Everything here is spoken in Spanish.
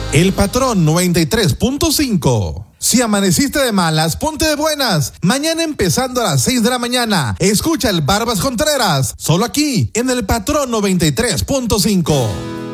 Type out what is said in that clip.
El Patrón 93.5. Si amaneciste de malas, ponte de buenas. Mañana empezando a las 6 de la mañana. Escucha el Barbas Contreras, solo aquí, en el Patrón 93.5.